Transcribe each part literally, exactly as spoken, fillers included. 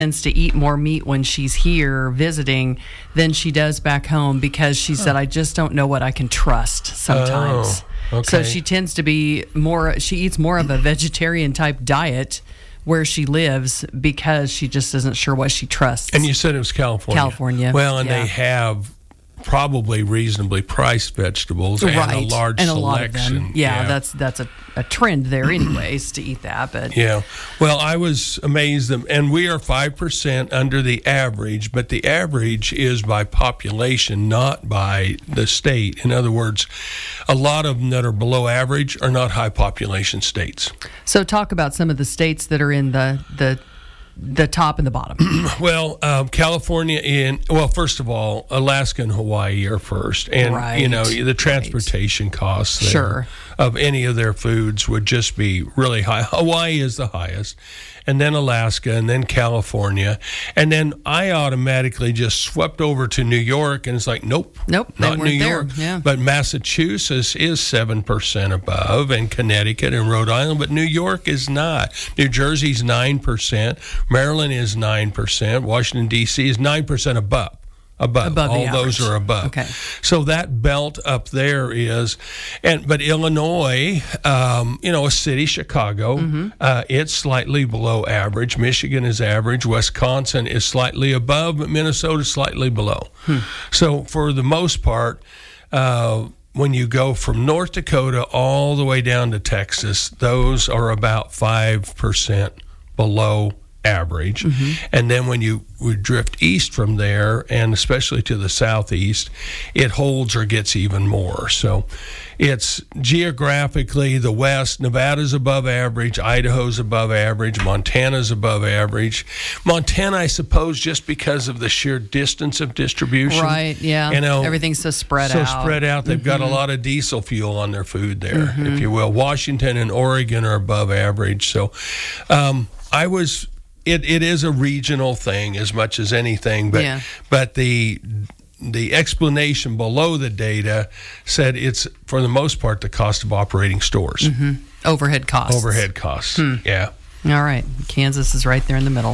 tends to eat more meat when she's here visiting than she does back home because she said, I just don't know what I can trust sometimes. Oh, okay. So she tends to be more, she eats more of a vegetarian type diet where she lives because she just isn't sure what she trusts. And you said it was California. California. Well, and yeah. they have probably reasonably priced vegetables and right. a large and a selection. lot of them. Yeah, yeah. that's that's a, a trend there anyways to eat that. But yeah, well, I was amazed, that, and we are five percent under the average, but the average is by population, not by the state. In other words, a lot of them that are below average are not high population states. So talk about some of the states that are in the the the top and the bottom. Well, um, California in, well, first of all, Alaska and Hawaii are first. And, right. you know, the transportation right. costs there sure. of any of their foods would just be really high. Hawaii is the highest, and then Alaska, and then California. And then I automatically just swept over to New York, and it's like, nope. Nope, not they New weren't York. there. Yeah. But Massachusetts is seven percent above, and Connecticut and Rhode Island, but New York is not. New Jersey's nine percent. Maryland is nine percent. Washington, D C is nine percent above. Above. Above All the those average. are above. Okay. So that belt up there is, and but Illinois, um, you know, a city, Chicago, mm-hmm. uh, it's slightly below average. Michigan is average. Wisconsin is slightly above, but Minnesota is slightly below. Hmm. So for the most part, uh, when you go from North Dakota all the way down to Texas, those are about five percent below average. Mm-hmm. And then when you would drift east from there, and especially to the southeast, it holds or gets even more. So it's geographically the West. Nevada's above average, Idaho's above average, Montana's above average. Montana, I suppose, just because of the sheer distance of distribution. Right, yeah. You know, everything's so spread so out. So spread out. They've mm-hmm. got a lot of diesel fuel on their food there, mm-hmm. if you will. Washington and Oregon are above average. So um, I was... It it is a regional thing as much as anything, but yeah. but the the explanation below the data said it's for the most part the cost of operating stores, mm-hmm. overhead costs. Overhead costs, hmm. yeah. All right, Kansas is right there in the middle.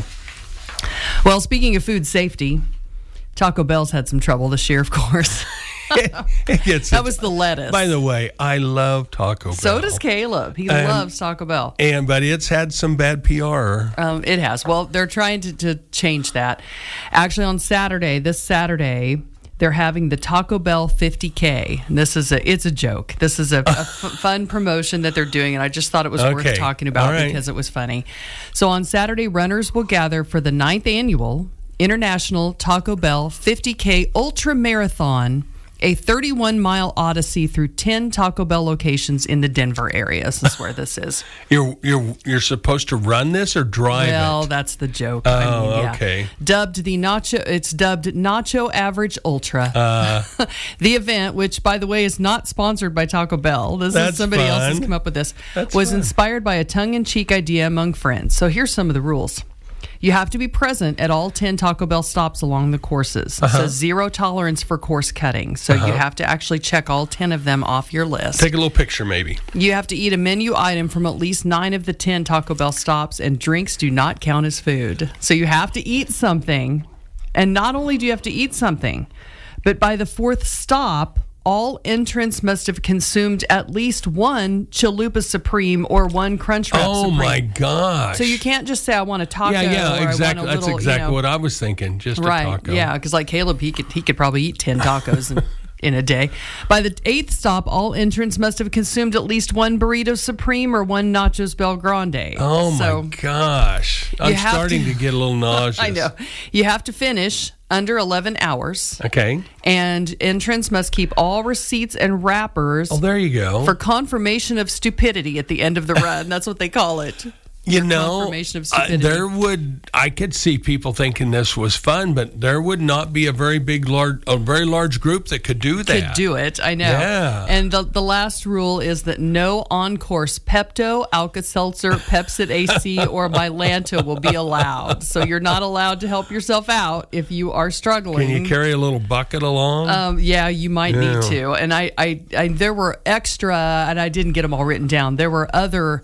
Well, speaking of food safety, Taco Bell's had some trouble this year, of course. it, it gets that it. was the lettuce. By the way, I love Taco Bell. So does Caleb. He um, loves Taco Bell. And but it's had some bad P R. Um, it has. Well, they're trying to, to change that. Actually, on Saturday, this Saturday, they're having the Taco Bell fifty K. And this is a it's a joke. This is a, a f- fun promotion that they're doing, and I just thought it was okay. worth talking about right. because it was funny. So on Saturday, runners will gather for the ninth annual International Taco Bell fifty K Ultra Marathon, a thirty-one mile odyssey through ten Taco Bell locations in the Denver area. This is where this is. You're you're you're supposed to run this or drive well, it? Well, that's the joke. Oh, I mean, yeah. okay. Dubbed the Nacho, it's dubbed Nacho Average Ultra. Uh, the event, which by the way is not sponsored by Taco Bell, this that's is somebody fun. else has come up with this, that's was fun. inspired by a tongue-in-cheek idea among friends. So here's some of the rules. You have to be present at all ten Taco Bell stops along the courses. Uh-huh. It says zero tolerance for course cutting. So uh-huh. you have to actually check all ten of them off your list. Take a little picture, maybe. You have to eat a menu item from at least nine of the ten Taco Bell stops, and drinks do not count as food. So you have to eat something. And not only do you have to eat something, but by the fourth stop, all entrants must have consumed at least one Chalupa Supreme or one Crunchwrap oh Supreme. Oh my gosh! So you can't just say I want a taco. Yeah, yeah, or exactly. I want a That's little, exactly you know, what I was thinking. Just right, a taco. Yeah, because like Caleb, he could he could probably eat ten tacos in, in a day. By the eighth stop, all entrants must have consumed at least one Burrito Supreme or one Nachos Bel Grande. Oh so my gosh! I'm starting to, to get a little nauseous. I know. You have to finish under eleven hours. Okay. And entrants must keep all receipts and wrappers. Oh, there you go. For confirmation of stupidity at the end of the run. That's what they call it. You know, confirmation of uh, stupidity. there would I could see people thinking this was fun, but there would not be a very big, large, a very large group that could do that. Could do it, I know. Yeah. And the the last rule is that no on-course Pepto, Alka-Seltzer, Pepsid A C, or Mylanta will be allowed. So you're not allowed to help yourself out if you are struggling. Can you carry a little bucket along? Um, yeah, you might yeah. need to. And I, I, I, there were extra, and I didn't get them all written down. There were other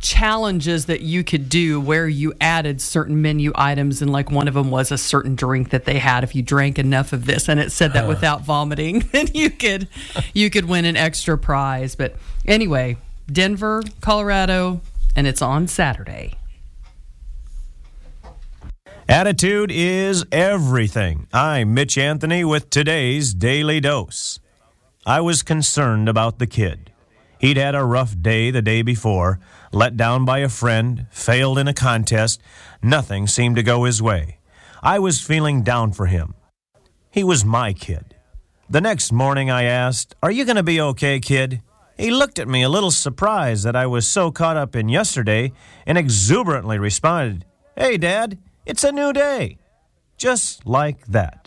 challenges that you could do where you added certain menu items, and like one of them was a certain drink that they had. If you drank enough of this, and it said that uh. without vomiting, then you could you could win an extra prize. But anyway, Denver, Colorado, and it's on Saturday. Attitude is everything. I'm Mitch Anthony with today's Daily Dose. I was concerned about the kid. He'd had a rough day the day before, let down by a friend, failed in a contest. Nothing seemed to go his way. I was feeling down for him. He was my kid. The next morning I asked, "Are you going to be okay, kid?" He looked at me a little surprised that I was so caught up in yesterday and exuberantly responded, "Hey, Dad, it's a new day." Just like that.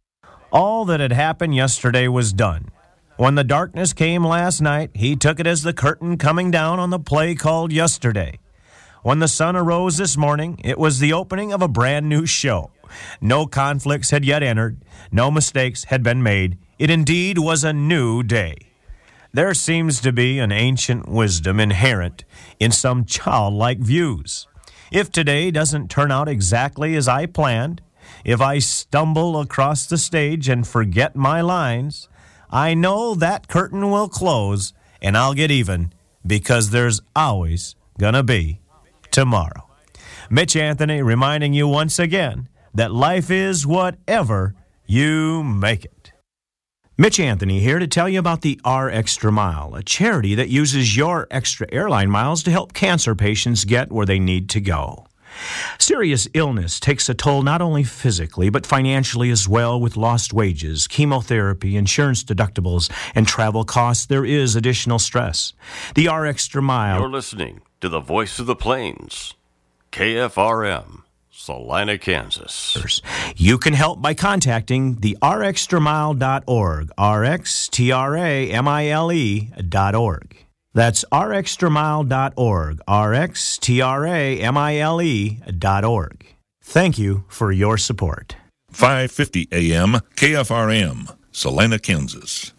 All that had happened yesterday was done. When the darkness came last night, he took it as the curtain coming down on the play called yesterday. When the sun arose this morning, it was the opening of a brand new show. No conflicts had yet entered. No mistakes had been made. It indeed was a new day. There seems to be an ancient wisdom inherent in some childlike views. If today doesn't turn out exactly as I planned, if I stumble across the stage and forget my lines, I know that curtain will close and I'll get even, because there's always gonna be tomorrow. Mitch Anthony reminding you once again that life is whatever you make it. Mitch Anthony here to tell you about the R Extra Mile, a charity that uses your extra airline miles to help cancer patients get where they need to go. Serious illness takes a toll not only physically, but financially as well. With lost wages, chemotherapy, insurance deductibles, and travel costs, there is additional stress. The R Extra Mile... You're listening to the Voice of the Plains, K F R M, Salina, Kansas. You can help by contacting the r extra mile dot org, R X T R A M I L E dot org. That's r extra mile dot org, R X T R A M I L E dot org. Thank you for your support. five fifty A M, K F R M, Salina, Kansas.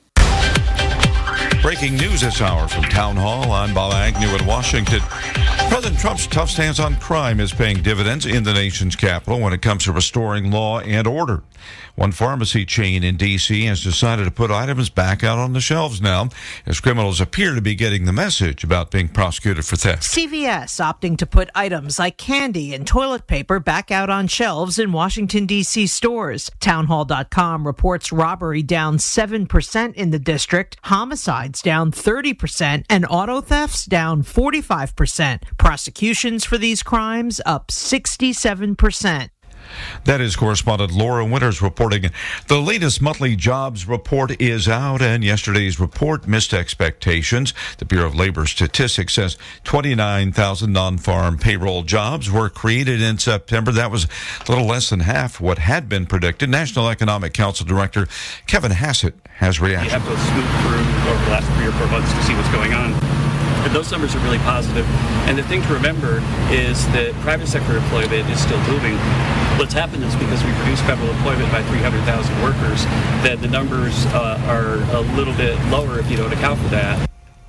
Breaking news this hour from Town Hall. I'm Bob Agnew in Washington. President Trump's tough stance on crime is paying dividends in the nation's capital when it comes to restoring law and order. One pharmacy chain in D C has decided to put items back out on the shelves now, as criminals appear to be getting the message about being prosecuted for theft. C V S opting to put items like candy and toilet paper back out on shelves in Washington, D C stores. Townhall dot com reports robbery down seven percent in the district, homicides down thirty percent, and auto thefts down forty-five percent. Prosecutions for these crimes up sixty-seven percent. That is correspondent Laura Winters reporting. The latest monthly jobs report is out, and yesterday's report missed expectations. The Bureau of Labor Statistics says twenty-nine thousand non-farm payroll jobs were created in September. That was a little less than half what had been predicted. National Economic Council Director Kevin Hassett has reacted. You have to scoop through over the last three or four months to see what's going on. But those numbers are really positive. And the thing to remember is that private sector employment is still moving. What's happened is because we reduced federal employment by three hundred thousand workers, that the numbers uh, are a little bit lower if you don't account for that.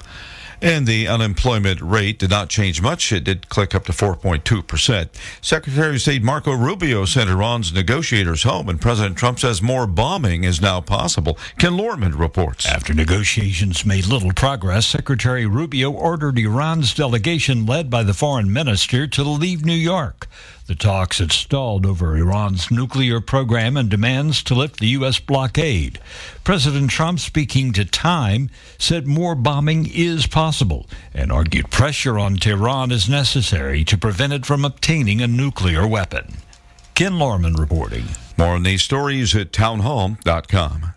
And the unemployment rate did not change much. It did click up to four point two percent. Secretary of State Marco Rubio sent Iran's negotiators home, and President Trump says more bombing is now possible. Ken Lorman reports. After negotiations made little progress, Secretary Rubio ordered Iran's delegation, led by the foreign minister, to leave New York. The talks had stalled over Iran's nuclear program and demands to lift the U S blockade. President Trump, speaking to Time, said more bombing is possible and argued pressure on Tehran is necessary to prevent it from obtaining a nuclear weapon. Ken Lorman reporting. More on these stories at townhall dot com.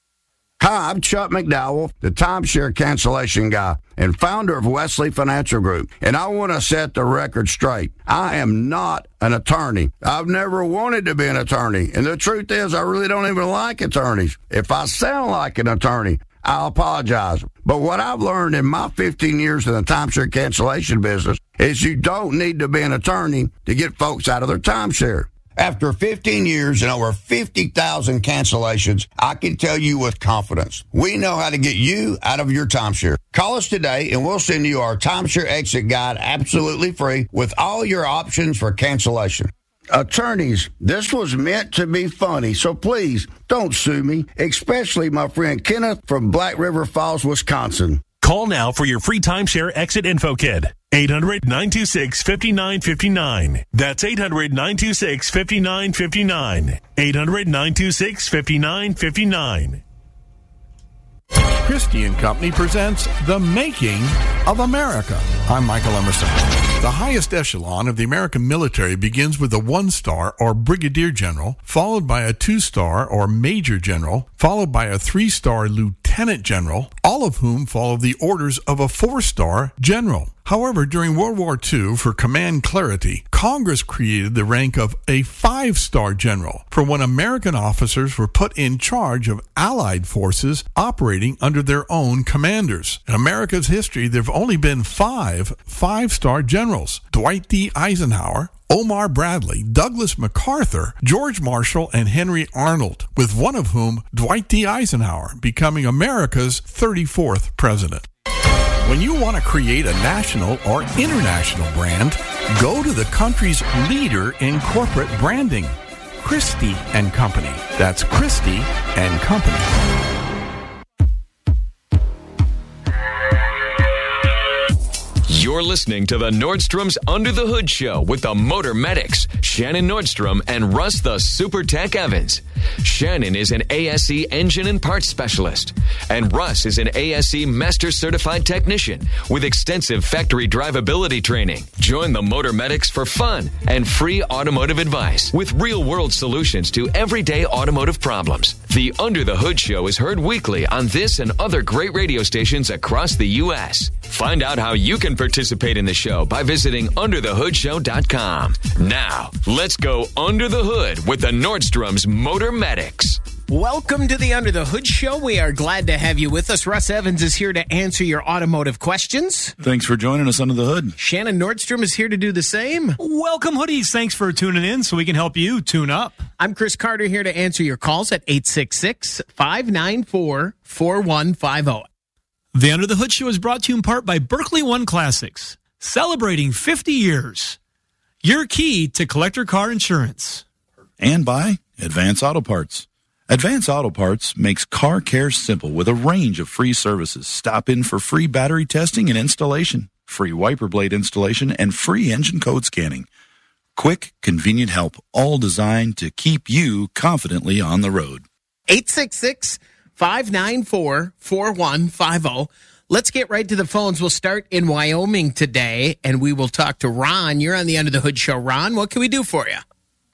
Hi, I'm Chuck McDowell, the timeshare cancellation guy and founder of Wesley Financial Group, and I want to set the record straight. I am not an attorney. I've never wanted to be an attorney, and the truth is I really don't even like attorneys. If I sound like an attorney, I apologize. But what I've learned in my fifteen years in the timeshare cancellation business is you don't need to be an attorney to get folks out of their timeshare. After fifteen years and over fifty thousand cancellations, I can tell you with confidence, we know how to get you out of your timeshare. Call us today and we'll send you our timeshare exit guide absolutely free with all your options for cancellation. Attorneys, this was meant to be funny, so please don't sue me, especially my friend Kenneth from Black River Falls, Wisconsin. Call now for your free timeshare exit info kit. eight hundred, nine two six, five nine five nine. That's eight hundred, nine two six, five nine five nine. eight hundred, nine two six, five nine five nine. Christie and Company presents The Making of America. I'm Michael Emerson. The highest echelon of the American military begins with a one-star or brigadier general, followed by a two-star or major general, followed by a three-star lieutenant general, all of whom follow the orders of a four-star general. However, during World War Two, for command clarity, Congress created the rank of a five-star general for when American officers were put in charge of Allied forces operating under their own commanders. In America's history, there have only been five five-star generals: Dwight D. Eisenhower, Omar Bradley, Douglas MacArthur, George Marshall, and Henry Arnold, with one of whom, Dwight D. Eisenhower, becoming America's thirty-fourth president. When you want to create a national or international brand, go to the country's leader in corporate branding, Christie and Company. That's Christie and Company. You're listening to the Nordstrom's Under the Hood Show with the Motor Medics, Shannon Nordstrom and Russ the Super Tech Evans. Shannon is an A S E engine and parts specialist, and Russ is an A S E Master Certified Technician with extensive factory drivability training. Join the Motor Medics for fun and free automotive advice with real-world solutions to everyday automotive problems. The Under the Hood Show is heard weekly on this and other great radio stations across the U S Find out how you can participate in the show by visiting under the hood show dot com. Now, let's go under the hood with the Nordstrom's Motor Medics. Welcome to the Under the Hood Show. We are glad to have you with us. Russ Evans is here to answer your automotive questions. Thanks for joining us under the hood. Shannon Nordstrom is here to do the same. Welcome, hoodies. Thanks for tuning in so we can help you tune up. I'm Chris Carter here to answer your calls at eight six six, five nine four, four one five zero. The Under the Hood Show is brought to you in part by Berkeley One Classics, celebrating fifty years. Your key to collector car insurance. And by Advance Auto Parts. Advance Auto Parts makes car care simple with a range of free services. Stop in for free battery testing and installation, free wiper blade installation, and free engine code scanning. Quick, convenient help, all designed to keep you confidently on the road. eight six six, five nine four, four one five zero. Let's get right to the phones. We'll start in Wyoming today, and we will talk to Ron. You're on the Under the Hood Show. Ron, what can we do for you?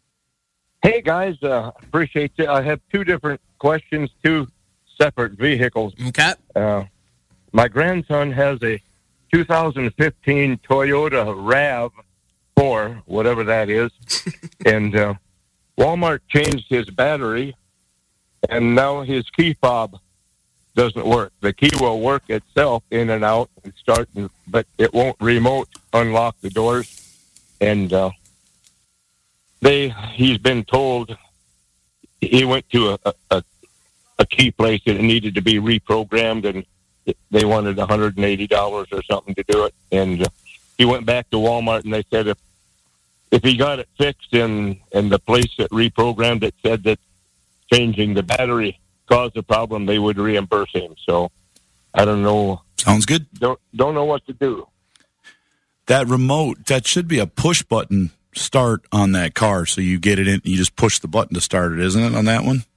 Hey, guys. Uh, appreciate it. I have two different questions, two separate vehicles. Okay. Uh, my grandson has a two thousand fifteen Toyota RAV four, whatever that is, and uh, Walmart changed his battery, and now his key fob doesn't work. The key will work itself in and out and start, but it won't remote unlock the doors. And uh, they, he's been told he went to a, a, a key place and it needed to be reprogrammed, and they wanted one hundred eighty dollars or something to do it. And uh, he went back to Walmart, and they said if if he got it fixed and, and the place that reprogrammed it said that changing the battery caused a problem, they would reimburse him. So I don't know. Sounds good. Don't don't know what to do. That remote, that should be a push button start on that car. So you get it in, you just push the button to start it, isn't it, on that one?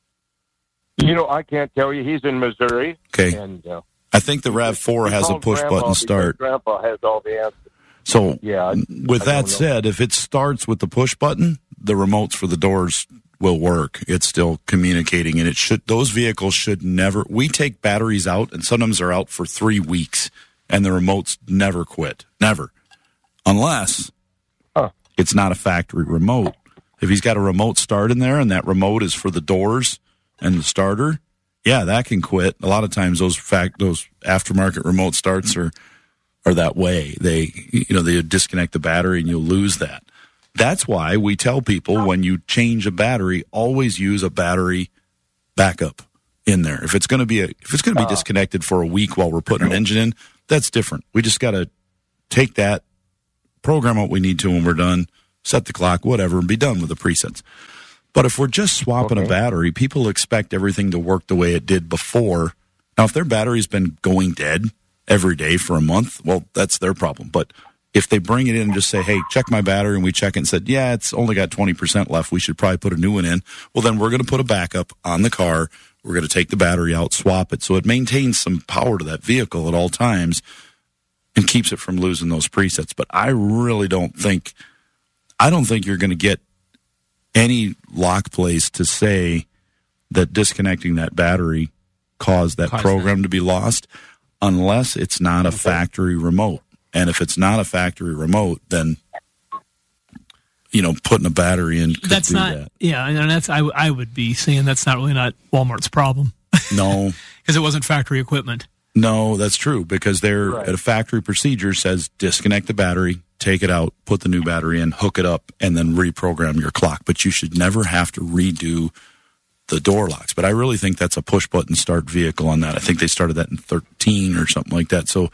You know, I can't tell you. He's in Missouri. Okay. And uh, I think the RAV four has a push button start. Grandpa has all the answers. So yeah, I, with I that said, if it starts with the push button, the remotes for the doors will work. It's still communicating, and it should. Those vehicles should never. We take batteries out, and sometimes they're out for three weeks, and the remotes never quit, never, unless huh. it's not a factory remote. If he's got a remote start in there, and that remote is for the doors and the starter, yeah, that can quit. A lot of times, those fact those aftermarket remote starts are are that way. They, you know, they disconnect the battery, and you'll lose that. that's why we tell people when you change a battery, always use a battery backup in there. If it's going to be a, if it's going to be disconnected for a week while we're putting an engine in, that's different. We just got to take that, program what we need to when we're done, set the clock, whatever, and be done with the presets. But if we're just swapping okay. a battery, people expect everything to work the way it did before. Now, if their battery's been going dead every day for a month, well, that's their problem. But if they bring it in and just say, hey, check my battery, and we check it and said, yeah, it's only got twenty percent left, we should probably put a new one in, well, then we're going to put a backup on the car. We're going to take the battery out, swap it, so it maintains some power to that vehicle at all times and keeps it from losing those presets. But I really don't think, I don't think you're going to get any lock place to say that disconnecting that battery caused that Cause program that. to be lost unless it's not a factory remote. And if it's not a factory remote, then, you know, putting a battery in could that's do not, that. Yeah, and that's I, I would be saying that's not really not Walmart's problem. No. Because it wasn't factory equipment. No, that's true, because they're right. at a factory procedure says disconnect the battery, take it out, put the new battery in, hook it up, and then reprogram your clock. But you should never have to redo the door locks. But I really think that's a push-button start vehicle on that. I think they started that in thirteen or something like that. So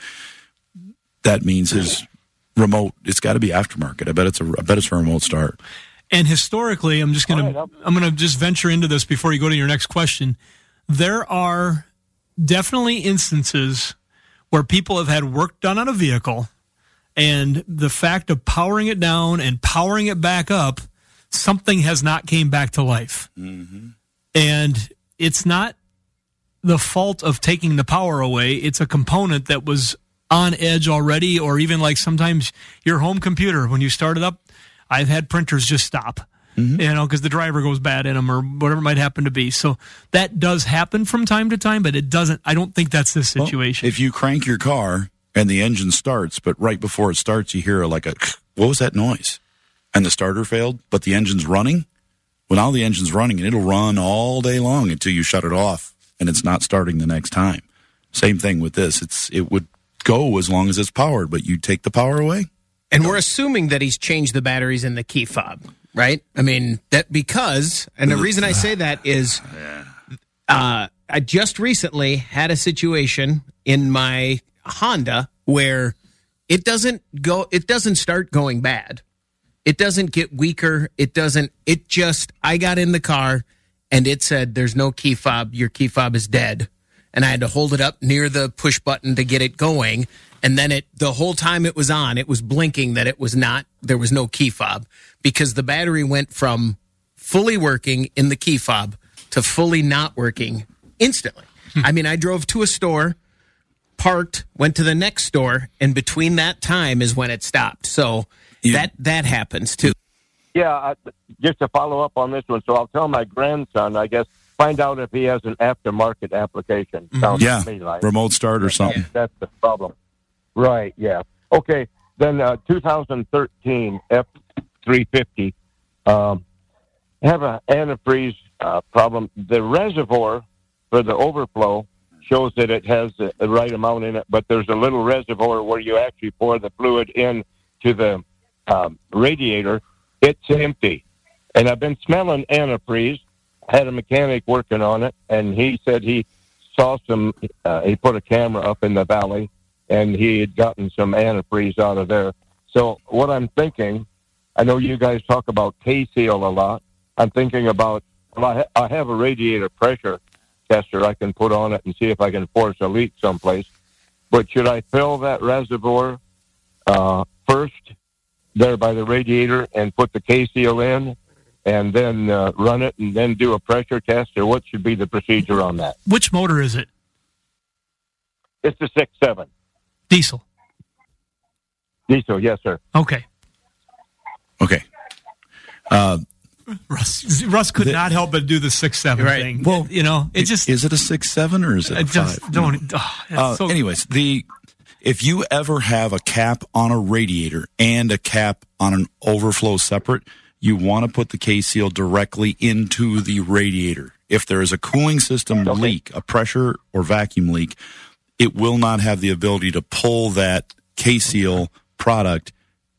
that means his remote, it's got to be aftermarket. I bet it's a, I bet it's a remote start. And historically, I'm just going to, I'm going to just venture into this before you go to your next question. There are definitely instances where people have had work done on a vehicle, and the fact of powering it down and powering it back up, something has not came back to life. Mm-hmm. And it's not the fault of taking the power away. It's a component that was on edge already, or even like sometimes your home computer, when you start it up, I've had printers just stop, mm-hmm. you know, because the driver goes bad in them or whatever it might happen to be. So that does happen from time to time, but it doesn't, I don't think that's the situation. Well, if you crank your car and the engine starts, but right before it starts, you hear like a, what was that noise? And the starter failed, but the engine's running. Well, now the engine's running, and it'll run all day long until you shut it off, and it's not starting the next time. Same thing with this. It's it would go as long as it's powered, but you take the power away. And we're assuming that he's changed the batteries in the key fob, right? I mean, that because, and the reason I say that is uh, I just recently had a situation in my Honda where it doesn't go, it doesn't start going bad. It doesn't get weaker. It doesn't, it just, I got in the car and it said, there's no key fob. Your key fob is dead. And I had to hold it up near the push button to get it going. And then it, the whole time it was on, it was blinking that it was not, there was no key fob, because the battery went from fully working in the key fob to fully not working instantly. I mean, I drove to a store, parked, went to the next store, and between that time is when it stopped. So that, that happens too. Yeah, I, just to follow up on this one, so I'll tell my grandson, I guess, find out if he has an aftermarket application. Sounds yeah, to me like remote start or something. Yeah, that's the problem. Right, yeah. Okay, then uh, two thousand thirteen F three fifty. Um, have an antifreeze uh, problem. The reservoir for the overflow shows that it has the, the right amount in it, but there's a little reservoir where you actually pour the fluid in to the um, radiator. It's empty. And I've been smelling antifreeze. Had a mechanic working on it, and he said he saw some, uh, he put a camera up in the valley, and he had gotten some antifreeze out of there. So what I'm thinking, I know you guys talk about K-Seal a lot. I'm thinking about, well, I, ha- I have a radiator pressure tester I can put on it and see if I can force a leak someplace. But should I fill that reservoir uh, first there by the radiator and put the K-Seal in, and then uh, run it and then do a pressure test, or what should be the procedure on that? Which motor is it? It's the six seven. Diesel. Diesel, yes, sir. Okay. Okay. Uh, Russ, Russ could the, not help but do the six seven right. thing. Well, you know, it just is it a six seven or is it a just five? Don't. Oh, uh, so, anyways, the if you ever have a cap on a radiator and a cap on an overflow separate, you want to put the K-Seal directly into the radiator. If there is a cooling system okay. leak, a pressure or vacuum leak, it will not have the ability to pull that K-Seal product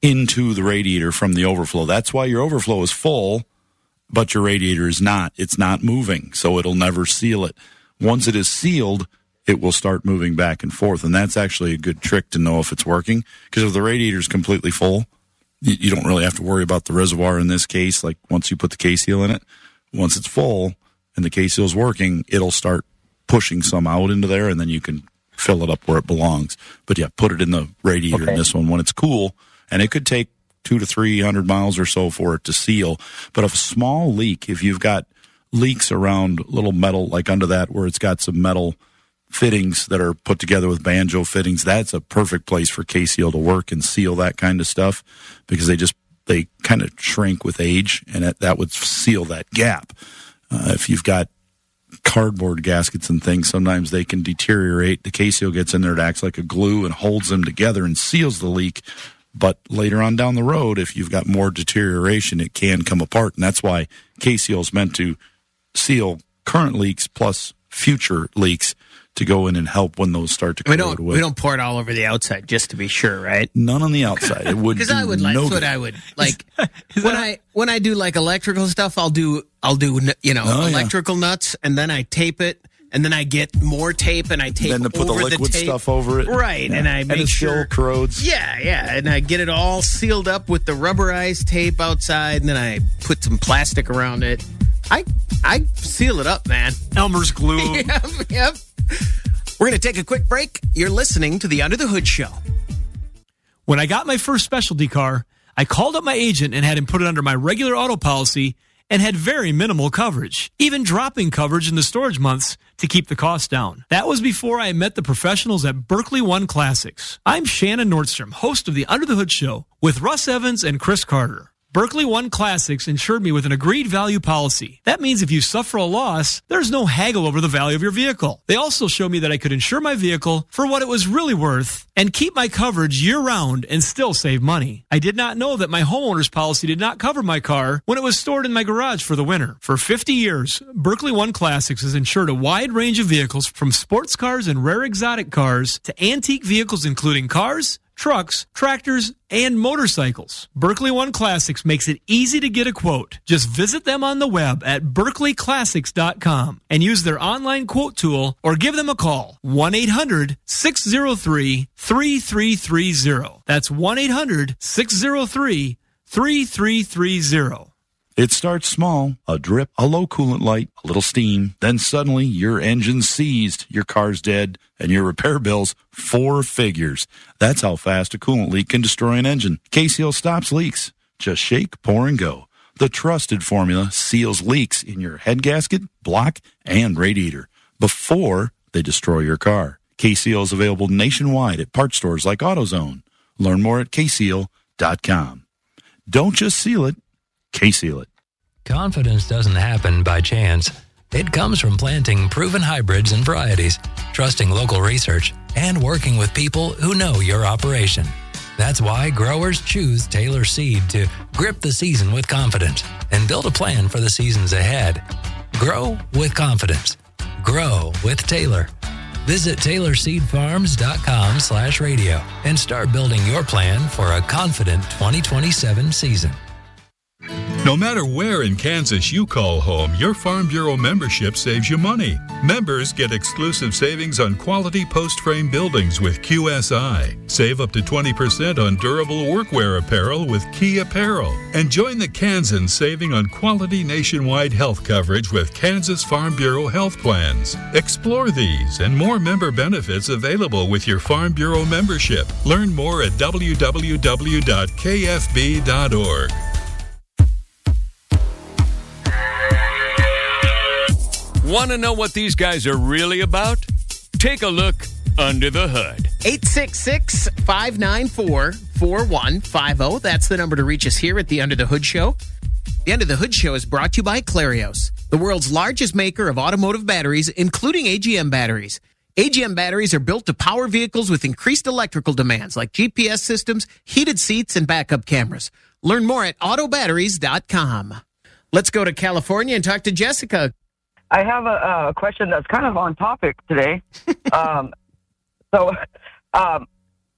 into the radiator from the overflow. That's why your overflow is full, but your radiator is not. It's not moving, so it'll never seal it. Once it is sealed, it will start moving back and forth, and that's actually a good trick to know if it's working, because if the radiator is completely full, you, you don't really have to worry about the reservoir in this case. Like once you put the K-Seal in it, once it's full and the K-Seal is working, it'll start pushing some out into there, and then you can fill it up where it belongs. But yeah, put it in the radiator okay. in this one when it's cool, and it could take two to three hundred miles or so for it to seal. But if a small leak, if you've got leaks around little metal, like under that where it's got some metal fittings that are put together with banjo fittings, that's a perfect place for K-Seal to work and seal that kind of stuff, because they just they kind of shrink with age, and that, that would seal that gap. Uh, if you've got cardboard gaskets and things, sometimes they can deteriorate. The K-Seal gets in there, it acts like a glue and holds them together and seals the leak. But later on down the road, if you've got more deterioration, it can come apart. And that's why K-Seal is meant to seal current leaks plus future leaks to go in and help when those start to corrode we don't, away. We don't pour it all over the outside, just to be sure, right? None on the outside. It would because I would like no that's what good. I would like when I when I do like electrical stuff. I'll do I'll do you know Oh, yeah. electrical nuts, and then I tape it, and then I get more tape, and I tape Then to put the over liquid tape. stuff over it. right? Yeah. And I And make it still sure corrodes. Yeah, yeah, and I get it all sealed up with the rubberized tape outside, and then I put some plastic around it. I I seal it up, man. Elmer's glue. yep, yep. We're going to take a quick break. You're listening to the Under the Hood Show. When I got my first specialty car, I called up my agent and had him put it under my regular auto policy and had very minimal coverage, even dropping coverage in the storage months to keep the cost down. That was before I met the professionals at Berkeley One Classics. I'm Shannon Nordstrom, host of the Under the Hood Show with Russ Evans and Chris Carter. Berkeley One Classics insured me with an agreed value policy. That means if you suffer a loss, there's no haggle over the value of your vehicle. They also showed me that I could insure my vehicle for what it was really worth and keep my coverage year-round and still save money. I did not know that my homeowner's policy did not cover my car when it was stored in my garage for the winter. For fifty years, Berkeley One Classics has insured a wide range of vehicles from sports cars and rare exotic cars to antique vehicles including cars, trucks, tractors, and motorcycles. Berkeley One Classics makes it easy to get a quote. Just visit them on the web at berkeley classics dot com and use their online quote tool or give them a call. one eight hundred six oh three three three three oh. That's one eight hundred six oh three three three three oh. It starts small, a drip, a low coolant light, a little steam. Then suddenly your engine's seized, your car's dead, and your repair bill's four figures. That's how fast a coolant leak can destroy an engine. K-Seal stops leaks. Just shake, pour, and go. The trusted formula seals leaks in your head gasket, block, and radiator before they destroy your car. K-Seal is available nationwide at parts stores like AutoZone. Learn more at K seal dot com. Don't just seal it. K-Seal it. Confidence doesn't happen by chance. It comes from planting proven hybrids and varieties, trusting local research, and working with people who know your operation. That's why growers choose Taylor Seed to grip the season with confidence and build a plan for the seasons ahead. Grow with confidence. Grow with Taylor. Visit taylor seed farms dot com slash radio and start building your plan for a confident twenty twenty-seven season. No matter where in Kansas you call home, your Farm Bureau membership saves you money. Members get exclusive savings on quality post-frame buildings with Q S I. Save up to twenty percent on durable workwear apparel with Key Apparel. And join the Kansans saving on quality nationwide health coverage with Kansas Farm Bureau health plans. Explore these and more member benefits available with your Farm Bureau membership. Learn more at w w w dot k f b dot org. Want to know what these guys are really about? Take a look under the hood. eight six six, five nine four, four one five zero. That's the number to reach us here at the Under the Hood Show. The Under the Hood Show is brought to you by Clarios, the world's largest maker of automotive batteries, including A G M batteries. A G M batteries are built to power vehicles with increased electrical demands like G P S systems, heated seats, and backup cameras. Learn more at auto batteries dot com. Let's go to California and talk to Jessica. I have a, a question that's kind of on topic today. um, so um,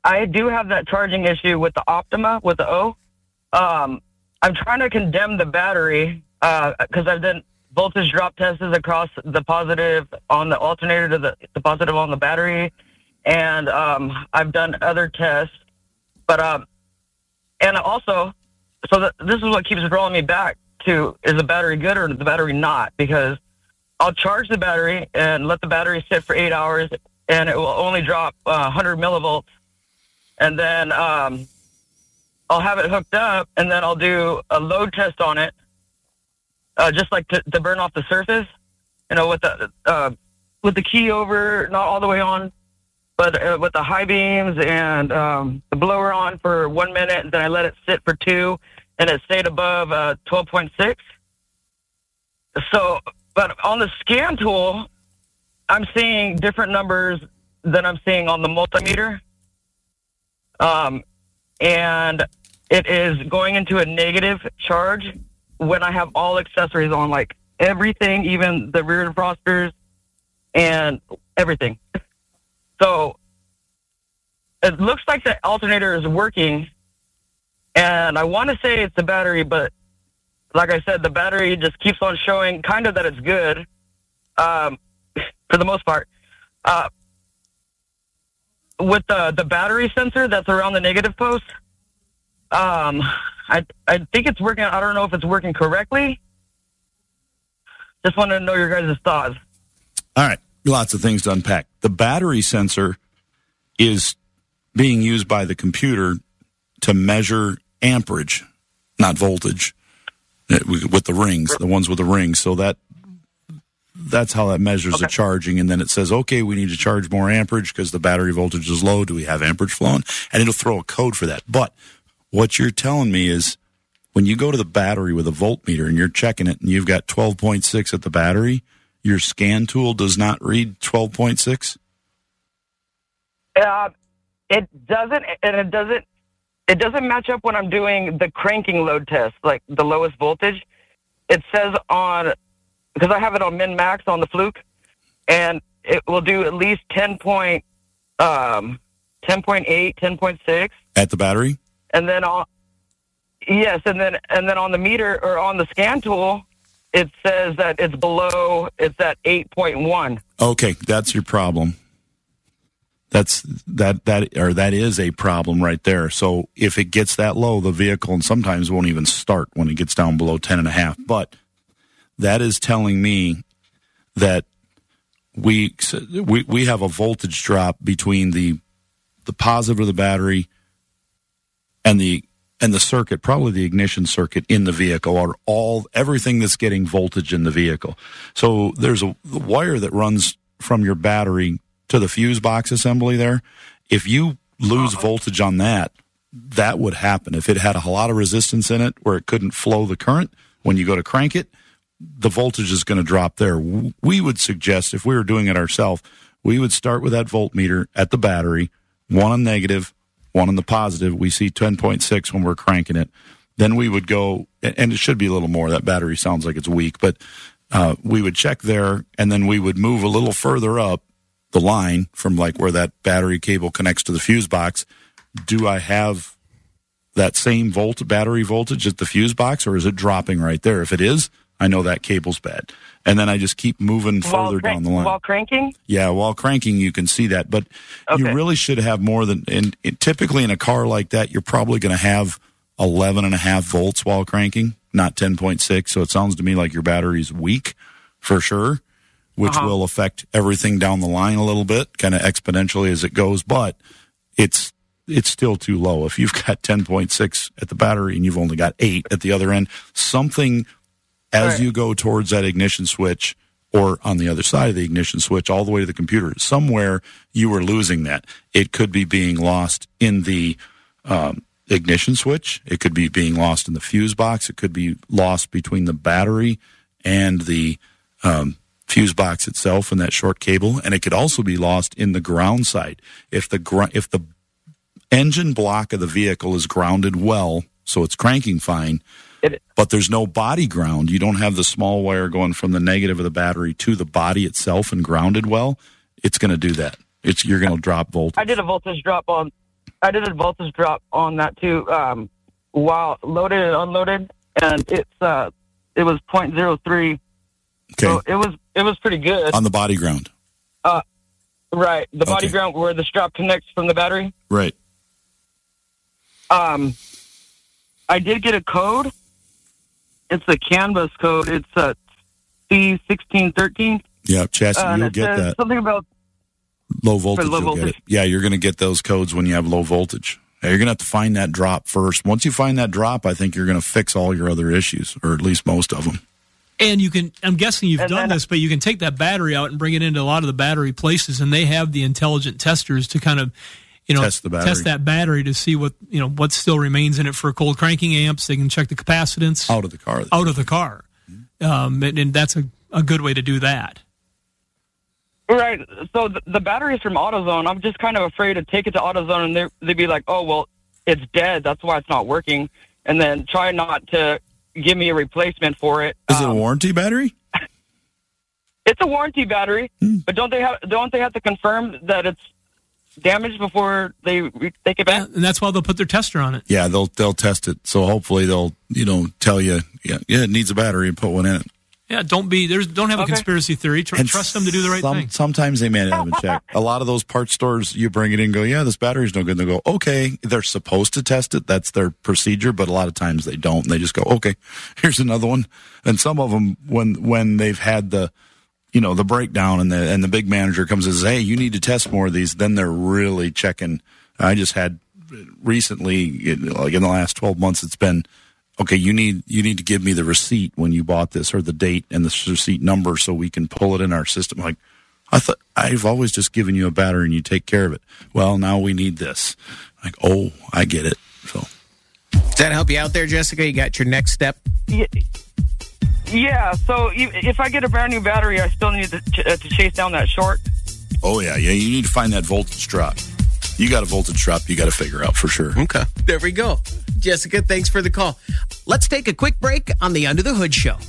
I do have that charging issue with the Optima, with the O. Um, I'm trying to condemn the battery because uh, I've done voltage drop tests across the positive on the alternator to the, the positive on the battery, and um, I've done other tests. But um, and also, so that, this is what keeps drawing me back to, is the battery good or the battery not? Because I'll charge the battery and let the battery sit for eight hours, and it will only drop uh, one hundred millivolts. And then um, I'll have it hooked up, and then I'll do a load test on it, uh, just like to, to burn off the surface, you know, with the uh, with the key over, not all the way on, but uh, with the high beams and um, the blower on for one minute, and then I let it sit for two, and it stayed above uh, twelve point six. So, but on the scan tool, I'm seeing different numbers than I'm seeing on the multimeter. Um, and it is going into a negative charge when I have all accessories on, like everything, even the rear defrosters and everything. So it looks like the alternator is working, and I want to say it's the battery, but like I said, the battery just keeps on showing kind of that it's good, um, for the most part. Uh, with the, the battery sensor that's around the negative post, um, I I think it's working. I don't know if it's working correctly. Just wanted to know your guys' thoughts. All right, lots of things to unpack. The battery sensor is being used by the computer to measure amperage, not voltage, with the rings, the ones with the rings. So that that's how that measures okay. the charging. And then it says, okay, we need to charge more amperage because the battery voltage is low. Do we have amperage flowing? And it'll throw a code for that. But what you're telling me is when you go to the battery with a voltmeter and you're checking it and you've got twelve point six at the battery, your scan tool does not read twelve point six? Uh, it doesn't, and it doesn't, it doesn't match up when I'm doing the cranking load test, like the lowest voltage. It says on, because I have it on min max on the Fluke, and it will do at least ten point, um, ten point eight, ten point six at the battery. And then on, yes, and then and then on the meter or on the scan tool, it says that it's below. It's at eight point one. Okay, that's your problem. That's that that or that is a problem right there. So if it gets that low, the vehicle and sometimes won't even start when it gets down below ten and a half. But that is telling me that we we we have a voltage drop between the the positive of the battery and the and the circuit, probably the ignition circuit in the vehicle, or all everything that's getting voltage in the vehicle. So there's a the wire that runs from your battery to the fuse box assembly there. If you lose voltage on that, that would happen. If it had a lot of resistance in it where it couldn't flow the current, when you go to crank it, the voltage is going to drop there. We would suggest, if we were doing it ourselves, we would start with that voltmeter at the battery, one on negative, one on the positive. We see ten point six when we're cranking it. Then we would go, and it should be a little more. That battery sounds like it's weak, but uh, we would check there, and then we would move a little further up the line from like where that battery cable connects to the fuse box. Do I have that same volt battery voltage at the fuse box, or is it dropping right there? If it is, I know that cable's bad. And then I just keep moving while further crank, down the line. While cranking? Yeah, while cranking, you can see that. But okay. you really should have more than, and it, typically in a car like that, you're probably going to have eleven and a half volts while cranking, not ten point six. So it sounds to me like your battery's weak for sure, which uh-huh. will affect everything down the line a little bit, kind of exponentially as it goes. But it's it's still too low. If you've got ten point six at the battery and you've only got eight at the other end, something as right. you go towards that ignition switch or on the other side of the ignition switch all the way to the computer, somewhere you are losing that. It could be being lost in the um, ignition switch. It could be being lost in the fuse box. It could be lost between the battery and the um, fuse box itself and that short cable. And it could also be lost in the ground side. If the gr- if the engine block of the vehicle is grounded well, so it's cranking fine, It, but there's no body ground. You don't have the small wire going from the negative of the battery to the body itself and grounded well. It's going to do that. It's you're going to drop voltage. I did a voltage drop on. I did a voltage drop on that too, um, while loaded and unloaded, and it's uh, it was point zero three. Okay. So it was it was pretty good On the body ground. Uh, right, the body Okay. ground where the strap connects from the battery. Right. Um, I did get a code. It's a Canvas code. It's a C sixteen thirteen. Yeah, chassis, Uh, and you'll it get says that. Something about Low voltage, low you'll get voltage. it. Yeah, you're going to get those codes when you have low voltage. Yeah, you're going to have to find that drop first. Once you find that drop, I think you're going to fix all your other issues, or at least most of them. And you can, I'm guessing you've And done then- this, but you can take that battery out and bring it into a lot of the battery places, and they have the intelligent testers to kind of, you know, Test the battery. that battery to see what, you know, what still remains in it for cold cranking amps. They can check the capacitance Out of the car. out of the car. Um, and, and that's a, a good way to do that. Right. So the, the battery's from AutoZone. I'm just kind of afraid to take it to AutoZone and they they'd be like, "Oh, well, it's dead. That's why it's not working." And then try not to give me a replacement for it. Is it a warranty battery? It's a warranty battery, Hmm. but don't they have don't they have to confirm that it's damaged before they re- take it back? And that's why they'll put their tester on it. Yeah, they'll they'll test it. So hopefully they'll, you know, tell you, yeah, yeah, it needs a battery and put one in it. Yeah, don't be there's don't have a Okay. conspiracy theory. Tr- And trust them to do the right some- thing. Sometimes they may not even check. A lot of those parts stores, you bring it in and go, yeah, this battery's no good. And they go, okay. They're supposed to test it. That's their procedure. But a lot of times they don't. And they just go, okay, here's another one. And some of them, when when they've had the, you know, the breakdown and the and the big manager comes and says, hey, you need to test more of these, then they're really checking. I just had recently, like in the last twelve months, it's been, okay, you need you need to give me the receipt when you bought this, or the date and the receipt number, so we can pull it in our system. Like, I thought I've always just given you a battery and you take care of it. Well, now we need this. Like, oh, I get it. So, Does that help you out there, Jessica? You got your next step? Yeah. Yeah. So e- if I get a brand new battery, I still need to, ch- uh, to chase down that short. oh yeah, yeah, you need to find that voltage drop. You got a voltage drop you got to figure out for sure. Okay. There we go. Jessica, thanks for the call. Let's take a quick break on the Under the Hood Show.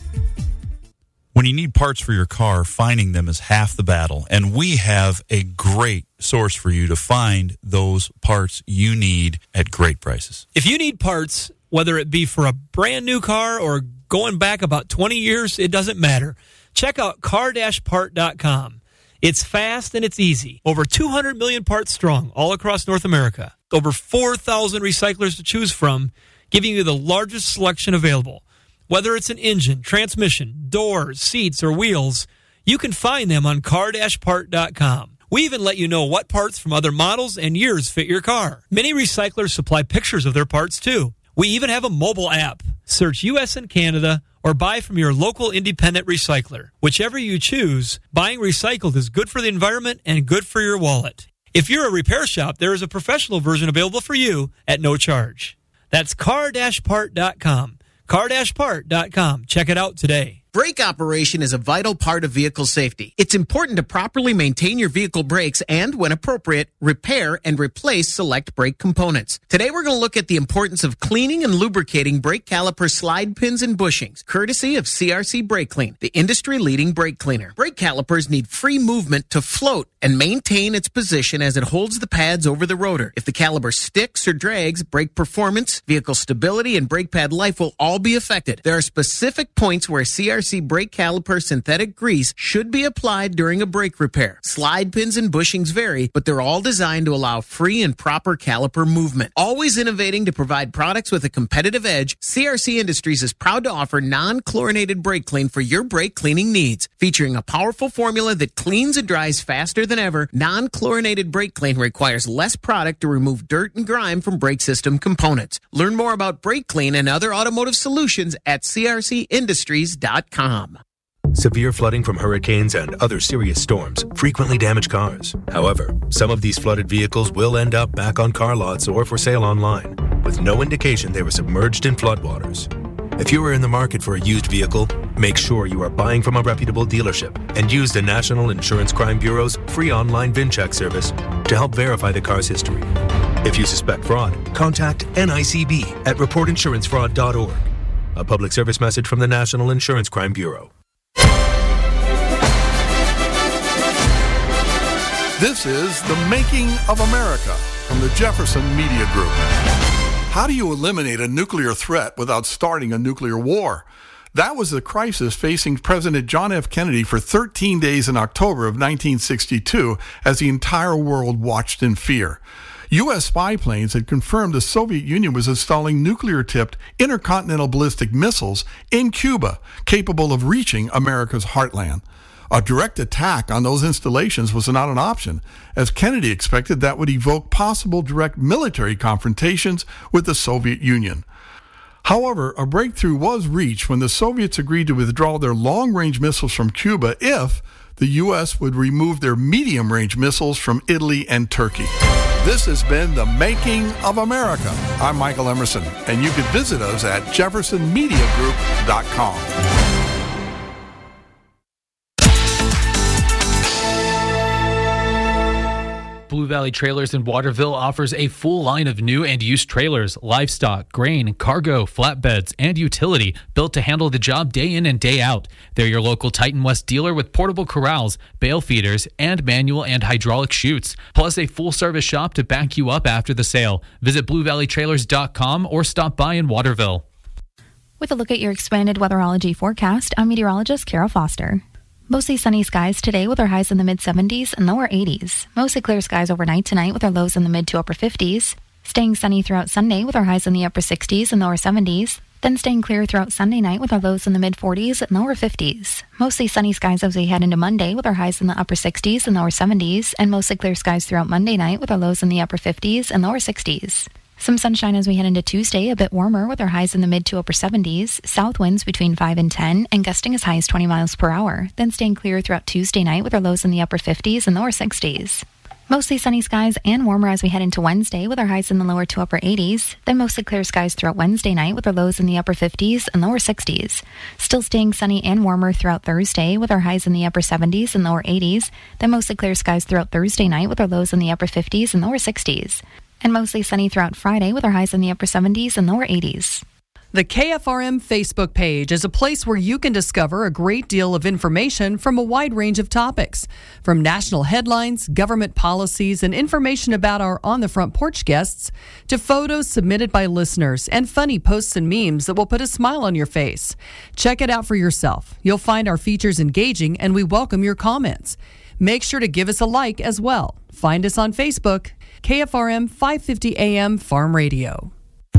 When you need parts for your car, finding them is half the battle. And we have a great source for you to find those parts you need at great prices. If you need parts, whether it be for a brand new car or going back about twenty years, it doesn't matter. Check out car dash part dot com. It's fast and it's easy. Over two hundred million parts strong all across North America. Over four thousand recyclers to choose from, giving you the largest selection available. Whether it's an engine, transmission, doors, seats, or wheels, you can find them on car dash part dot com. We even let you know what parts from other models and years fit your car. Many recyclers supply pictures of their parts too. We even have a mobile app. Search U S and Canada or buy from your local independent recycler. Whichever you choose, buying recycled is good for the environment and good for your wallet. If you're a repair shop, there is a professional version available for you at no charge. That's car dash part dot com. car dash part dot com. Check it out today. Brake operation is a vital part of vehicle safety. It's important to properly maintain your vehicle brakes and, when appropriate, repair and replace select brake components. Today we're going to look at the importance of cleaning and lubricating brake caliper slide pins and bushings, courtesy of C R C Brake Clean, the industry-leading brake cleaner. Brake calipers need free movement to float and maintain its position as it holds the pads over the rotor. If the caliper sticks or drags, brake performance, vehicle stability, and brake pad life will all be affected. There are specific points where C R C brake caliper synthetic grease should be applied during a brake repair. Slide pins and bushings vary, but they're all designed to allow free and proper caliper movement. Always innovating to provide products with a competitive edge, C R C Industries is proud to offer non-chlorinated brake clean for your brake cleaning needs. Featuring a powerful formula that cleans and dries faster than ever, non-chlorinated brake clean requires less product to remove dirt and grime from brake system components. Learn more about brake clean and other automotive solutions at c r c industries dot com. Severe flooding from hurricanes and other serious storms frequently damage cars. However, some of these flooded vehicles will end up back on car lots or for sale online, with no indication they were submerged in floodwaters. If you are in the market for a used vehicle, make sure you are buying from a reputable dealership and use the National Insurance Crime Bureau's free online VIN check service to help verify the car's history. If you suspect fraud, contact N I C B at report insurance fraud dot org. A public service message from the National Insurance Crime Bureau. This is The Making of America from the Jefferson Media Group. How do you eliminate a nuclear threat without starting a nuclear war? That was the crisis facing President John F. Kennedy for thirteen days in October of nineteen sixty-two as the entire world watched in fear. U S spy planes had confirmed the Soviet Union was installing nuclear-tipped intercontinental ballistic missiles in Cuba, capable of reaching America's heartland. A direct attack on those installations was not an option, as Kennedy expected that would evoke possible direct military confrontations with the Soviet Union. However, a breakthrough was reached when the Soviets agreed to withdraw their long-range missiles from Cuba if the U S would remove their medium-range missiles from Italy and Turkey. This has been The Making of America. I'm Michael Emerson, and you can visit us at jefferson media group dot com. Blue Valley Trailers in Waterville offers a full line of new and used trailers, livestock, grain, cargo, flatbeds, and utility built to handle the job day in and day out. They're your local Titan West dealer with portable corrals, bale feeders, and manual and hydraulic chutes, plus a full-service shop to back you up after the sale. Visit blue valley trailers dot com or stop by in Waterville. With a look at your expanded weatherology forecast, I'm meteorologist Kara Foster. Mostly sunny skies today with our highs in the mid seventies and lower eighties. Mostly clear skies overnight tonight with our lows in the mid to upper fifties. Staying sunny throughout Sunday with our highs in the upper sixties and lower seventies. Then staying clear throughout Sunday night with our lows in the mid forties and lower fifties. Mostly sunny skies as we head into Monday with our highs in the upper sixties and lower seventies. And mostly clear skies throughout Monday night with our lows in the upper fifties and lower sixties. Some sunshine as we head into Tuesday, a bit warmer with our highs in the mid to upper seventies, south winds between five and ten, and gusting as high as twenty miles per hour, then staying clear throughout Tuesday night with our lows in the upper fifties and lower sixties. Mostly sunny skies and warmer as we head into Wednesday with our highs in the lower to upper eighties, then mostly clear skies throughout Wednesday night with our lows in the upper fifties and lower sixties. Still staying sunny and warmer throughout Thursday with our highs in the upper seventies and lower eighties, then mostly clear skies throughout Thursday night with our lows in the upper fifties and lower sixties. And mostly sunny throughout Friday with our highs in the upper seventies and lower eighties. The K F R M Facebook page is a place where you can discover a great deal of information from a wide range of topics, from national headlines, government policies, and information about our On the Front Porch guests, to photos submitted by listeners and funny posts and memes that will put a smile on your face. Check it out for yourself. You'll find our features engaging, and we welcome your comments. Make sure to give us a like as well. Find us on Facebook, K F R M five fifty A M Farm Radio.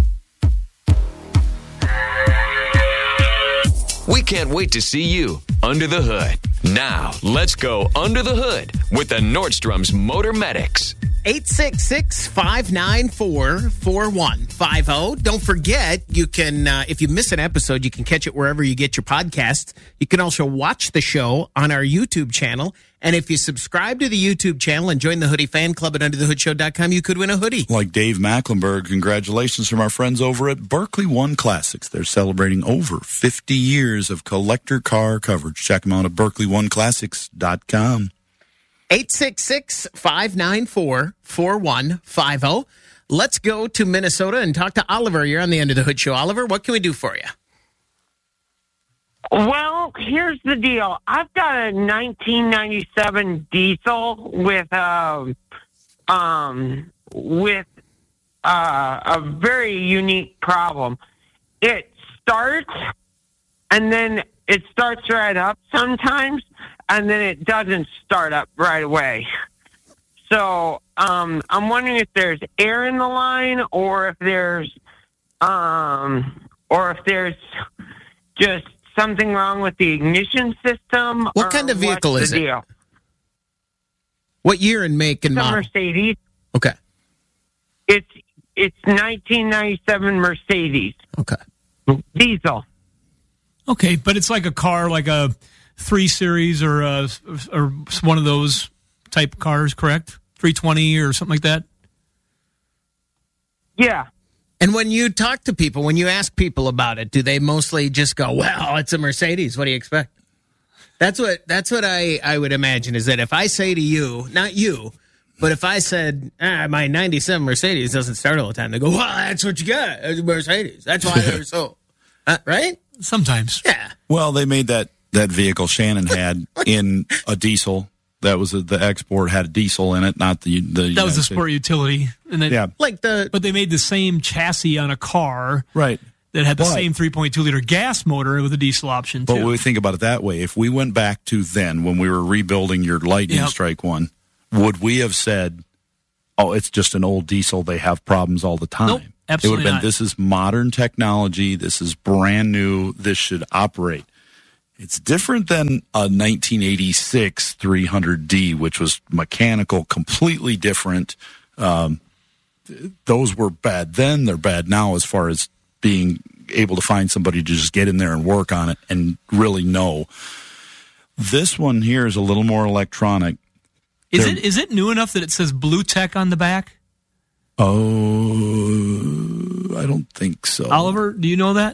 We can't wait to see you under the hood. Now, let's go under the hood with the Nordstrom's Motor Medics. eight six six, five nine four, four one five zero. Don't forget, you can, uh, if you miss an episode, you can catch it wherever you get your podcasts. You can also watch the show on our YouTube channel. And if you subscribe to the YouTube channel and join the Hoodie Fan Club at under the hood show dot com, you could win a hoodie. Like Dave Mecklenburg, congratulations from our friends over at Berkeley One Classics. They're celebrating over fifty years of collector car coverage. Check them out at berkeley one classics dot com. eight six six, five nine four, four one five zero. Let's go to Minnesota and talk to Oliver. You're on the Under the Hood Show. Oliver, what can we do for you? Well, here's the deal. I've got a nineteen ninety-seven diesel with um um with uh, a very unique problem. It starts and then it starts right up sometimes, and then it doesn't start up right away. So um, I'm wondering if there's air in the line, or if there's um, or if there's just something wrong with the ignition system. What kind of vehicle is it? Deal? What year and make and model? It's a Mercedes. Okay. It's it's nineteen ninety-seven Mercedes. Okay. Diesel. Okay, but it's like a car, like a three series or a, or one of those type cars, correct? three twenty or something like that? Yeah. And when you talk to people, when you ask people about it, do they mostly just go, well, it's a Mercedes. What do you expect? That's what that's what I, I would imagine, is that if I say to you, not you, but if I said, ah, my ninety-seven Mercedes doesn't start all the time, they go, well, that's what you got. It's a Mercedes. That's why they're so, uh, right? Sometimes. Yeah. Well, they made that, that vehicle Shannon had in a diesel, That was a, the export had a diesel in it, not the the. That was a United sport States. utility, and then, Yeah. Like the, but they made the same chassis on a car, Right. that had the But- same three point two liter gas motor with a diesel option too. But when we think about it that way, if we went back to then when we were rebuilding your Lightning Yep. Strike one, would we have said, "Oh, it's just an old diesel; they have problems all the time"? Nope, absolutely It would have been, not. "This is modern technology. This is brand new. This should operate." It's different than a nineteen eighty-six three hundred D, which was mechanical, completely different. Um, th- those were bad then; they're bad now as far as being able to find somebody to just get in there and work on it and really know. This one here is a little more electronic. Is They're- it is it new enough that it says Blue Tech on the back? Oh, I don't think so. Oliver, do you know that?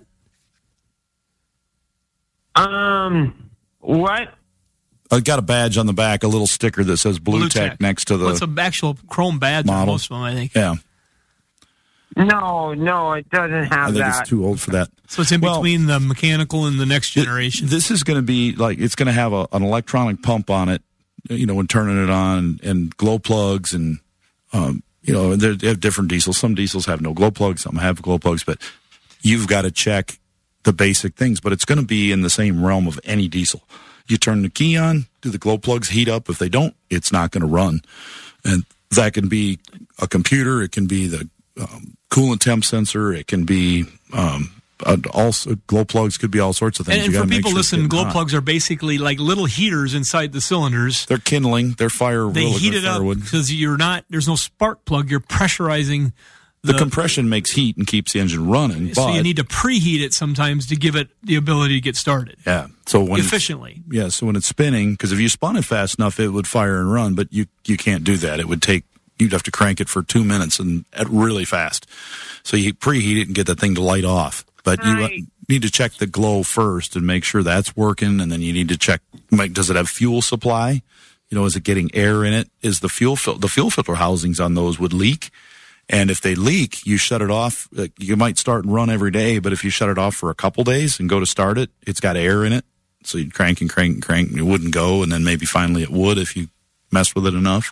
Um, what? I got a badge on the back, a little sticker that says Blue, Blue Tech, Tech. next to the Well, it's an actual chrome badge on model. most of them, I think. Yeah, No, no, it doesn't I have think that. it's too old for that. So it's in Well, between the mechanical and the next Th- generation. This is going to be like it's going to have a, an electronic pump on it, you know, when turning it on, and glow plugs, and um, you know, and they have different diesels. Some diesels have no glow plugs, some have glow plugs, but you've got to check the basic things. But it's going to be in the same realm of any diesel. You turn the key on, do the glow plugs heat up? If they don't, it's not going to run, and that can be a computer, it can be the um, coolant temp sensor, it can be um, uh, also glow plugs, could be all sorts of things. And, and You for gotta make people sure it's listening, getting glow hot. plugs are basically like little heaters inside the cylinders. They're kindling. They're fire. They really heat good it up firewood. because you're not. There's no spark plug. You're pressurizing The, compression makes heat and keeps the engine running. So but, you need to preheat it sometimes to give it the ability to get started. yeah. So when it's- efficiently. yeah. So when it's spinning, because if you spun it fast enough, it would fire and run. But you you can't do that. It would take. You'd have to crank it for two minutes and at really fast. So you preheat it and get that thing to light off. But you uh, need to check the glow first and make sure that's working, and then you need to check. Like, does it have fuel supply? You know, is it getting air in it? Is the fuel fil- the fuel filter housings on those would leak? And if they leak, you shut it off. Like, you might start and run every day, but if you shut it off for a couple days and go to start it, it's got air in it. So you'd crank and crank and crank, and it wouldn't go. And then maybe finally it would if you mess with it enough.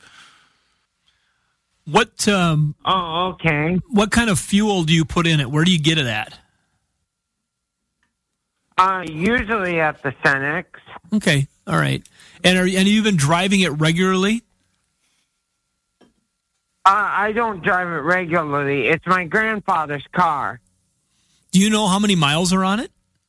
What? Um, oh, okay. What kind of fuel do you put in it? Where do you get it at? Uh, usually at the Cenex. Okay, all right. And are and you've been driving it regularly? Uh, I don't drive it regularly. It's my grandfather's car. Do you know how many miles are on it?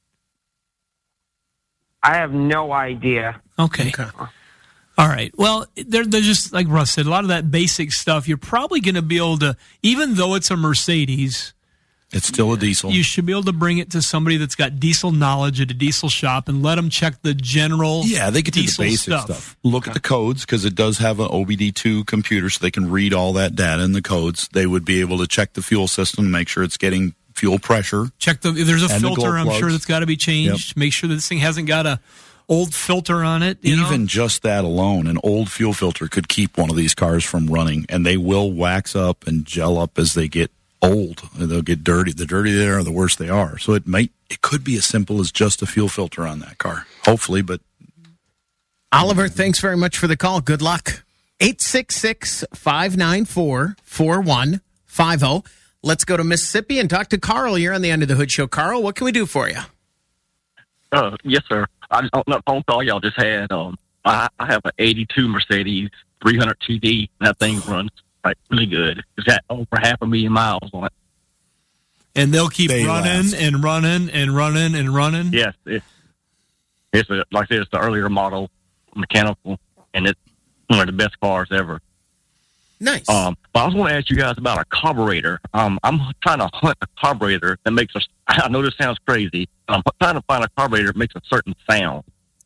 I have no idea. Okay. All right. Well, they're, they're just, like Russ said, a lot of that basic stuff, you're probably going to be able to, even though it's a Mercedes, It's still a diesel. you should be able to bring it to somebody that's got diesel knowledge at a diesel shop and let them check the general Yeah, they could do the diesel basic stuff. stuff. Look at the codes, because it does have an O B D two computer, so they can read all that data in the codes. They would be able to check the fuel system, make sure it's getting fuel pressure. Check the, if there's a And the glow filter, I'm sure plugs. that's got to be changed. Make sure that this thing hasn't got a old filter on it. You Even know? just that alone, an old fuel filter could keep one of these cars from running, and they will wax up and gel up as they get old. They'll get dirty. The dirtier they are, the worse they are. So it might, it could be as simple as just a fuel filter on that car. Hopefully, but Oliver, thanks very much for the call. Good luck. eight six six, five nine four, four one five zero. Let's go to Mississippi and talk to Carl. You're on the End of the Hood Show. Carl, what can we do for you? Uh, yes, sir. I just on that phone call y'all just had. Um, I, I have an eighty-two Mercedes three hundred T D. That thing runs like really good. It's got over half a million miles on it. And they'll keep They running last. and running and running and running. Yes, it's it's a, like I said, it's the earlier model mechanical, and it's one of the best cars ever. Nice. Um, but I was going to ask you guys about a carburetor. Um, I'm trying to hunt a carburetor that makes a. I know this sounds crazy. But I'm trying to find a carburetor that makes a certain sound.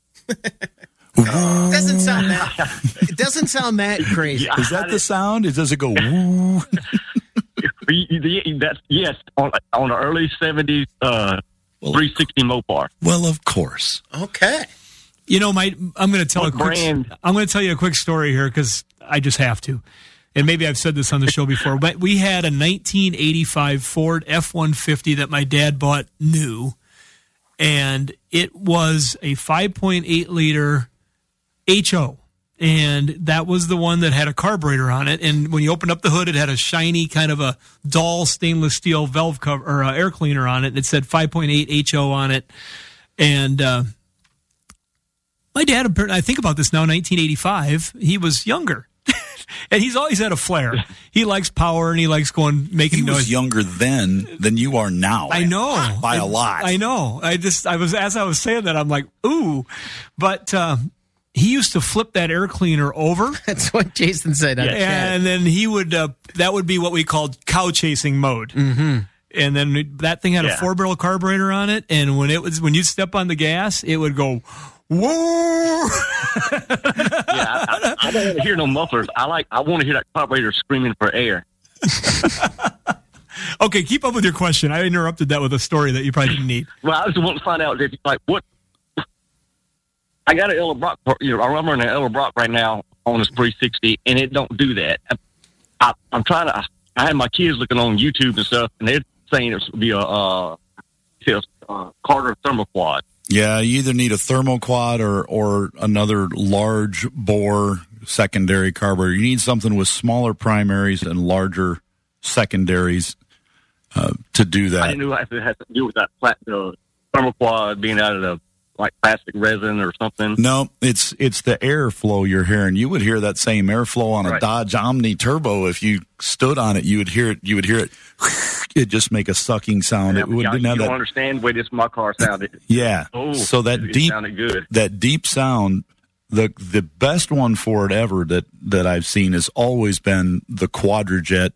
Doesn't sound that. It doesn't sound that crazy. is that the sound? It does it go woo? That's yes on on the early seventies uh, three sixty Mopar. Well, of course. Okay. You know, my I'm going to tell What a quick. brand? I'm going to tell you a quick story here because I just have to, and maybe I've said this on the show before. But we had a nineteen eighty-five Ford F one fifty that my dad bought new, and it was a five point eight liter H O, and that was the one that had a carburetor on it. And when you opened up the hood, it had a shiny kind of a dull stainless steel valve cover or uh, air cleaner on it. It said five point eight H O on it. And uh, my dad, I think about this now, nineteen eighty-five, he was younger. And he's always had a flair. He likes power and he likes going, making he noise. He was younger then than you are now. I know. By I, a lot. I know. I just, I was, as I was saying that, I'm like, ooh. But uh, he used to flip that air cleaner over. That's what Jason said. Yeah. And then he would, uh, that would be what we called cow chasing mode. Mm-hmm. And then that thing had Yeah. a four barrel carburetor on it. And when it was, when you step on the gas, it would go, whoa. Yeah, I, I, I don't want to hear no mufflers. I like. I want to hear that carburetor screaming for air. Okay, keep up with your question. I interrupted that with a story that you probably didn't need. Well, I just want to find out if like what. I got an Ella Brock. You know, I'm running an Ella Brock right now on this three sixty, and it don't do that. I, I, I'm trying to. I had my kids looking on YouTube and stuff, and they're saying it would be a uh, uh, Carter thermoquad. Yeah, you either need a thermoquad or or another large bore secondary carburetor. You need something with smaller primaries and larger secondaries uh, to do that. I didn't know if it had to do with that plat, uh, thermoquad being out of the like plastic resin or something. No, it's it's the airflow you're hearing. You would hear that same airflow on a Right. Dodge Omni Turbo. If you stood on it, you would hear it. You would hear it. It just make a sucking sound. Yeah, it would y'all- didn't you have don't that. understand the way this my car sounded. Yeah. Oh, so that it deep sounded good. that deep sound, the the best one for it ever that that I've seen has always been the Quadrajet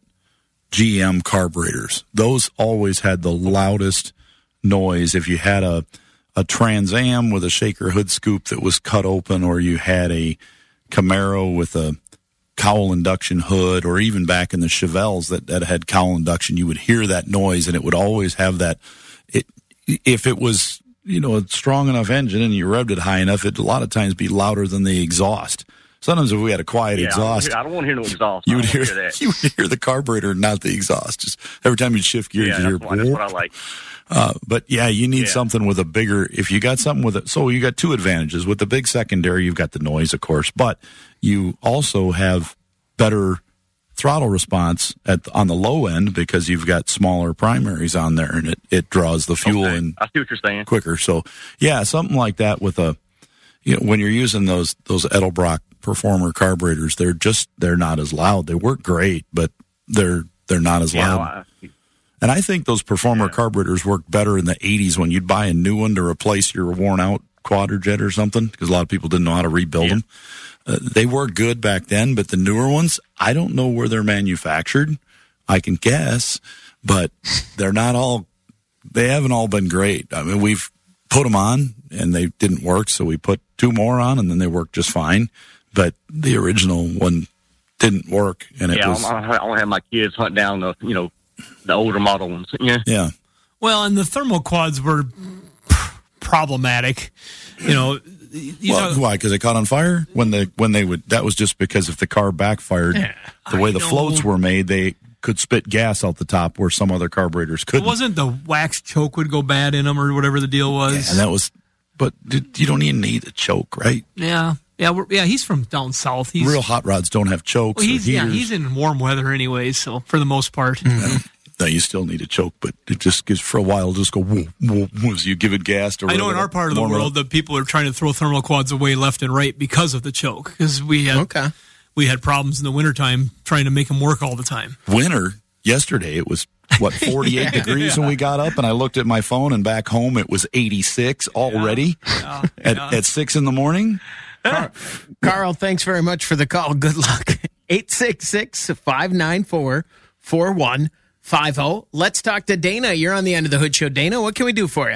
G M carburetors. Those always had the loudest noise. If you had a a Trans Am with a shaker hood scoop that was cut open, or you had a Camaro with a cowl induction hood, or even back in the Chevelles that, that had cowl induction, you would hear that noise, and it would always have that. It if it was, you know, a strong enough engine and you revved it high enough, it'd a lot of times be louder than the exhaust. Sometimes if we had a quiet Yeah, exhaust, I don't, want to hear no exhaust. you I would don't hear, wanna hear that. you would hear the carburetor, not the exhaust. Just every time you shift gears, Yeah, you hear. that's, what, that's what I like. Uh, but yeah, you need Yeah. something with a bigger. If you got something with it, so you got two advantages with the big secondary. You've got the noise, of course, but you also have better throttle response at on the low end because you've got smaller primaries on there, and it, it draws the fuel Okay. in I see what you're saying. quicker. So yeah, something like that with a, you know, when you're using those those Edelbrock Performer carburetors, they're just they're not as loud. They work great, but they're they're not as Yeah, loud. I, And I think those Performer carburetors worked better in the eighties when you'd buy a new one to replace your worn out Quadrajet or something, because a lot of people didn't know how to rebuild them. Uh, they worked good back then, but the newer ones, I don't know where they're manufactured. I can guess, but they're not all, they haven't all been great. I mean, we've put them on and they didn't work, so we put two more on and then they worked just fine. But the original one didn't work, and it yeah, was. I, I want to have my kids hunt down the, you know, the older model ones. Yeah. Yeah. Well, and the thermoquads were problematic. You know, you Well, know, why? Because they caught on fire when they when they would. That was just because if the car backfired, Yeah, the way I the know. floats were made, they could spit gas out the top where some other carburetors it couldn't. wasn't the wax choke would go bad in them or whatever the deal was. and that was. But dude, you don't even need a choke, right? Yeah, yeah, we're, yeah. He's from down south. He's Real hot rods don't have chokes. well, or he's yeah, heaters. he's in warm weather anyways. So for the most part, No, you still need a choke, but it just gives for a while. It'll just go whoa, whoa, whoa, as you give it gas. Or I know in whatever, our part of the warm it world up. that people are trying to throw thermal quads away left and right because of the choke. Because we had Okay. we had problems in the wintertime trying to make them work all the time. winter yesterday it was what forty-eight degrees when we got up, and I looked at my phone, and back home it was eighty-six already Yeah, at, yeah. at six in the morning. Carl, thanks very much for the call. Good luck. eight six six, five nine four, four one five zero. Let's talk to Dana. You're on the End of the Hood Show. Dana, what can we do for you?